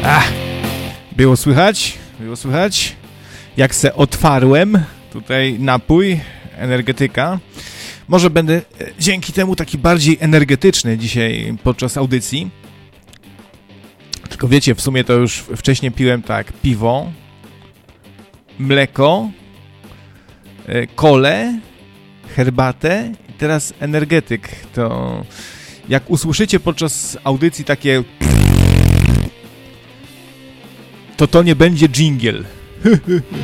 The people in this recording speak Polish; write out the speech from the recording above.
Było słychać? Było słychać? Jak se otwarłem tutaj napój, energetyka. Może będę dzięki temu taki bardziej energetyczny dzisiaj podczas audycji. Tylko wiecie, w sumie to już wcześniej piłem tak piwo, mleko, kolę, herbatę i teraz energetyk. To jak usłyszycie podczas audycji takie to nie będzie dżingiel.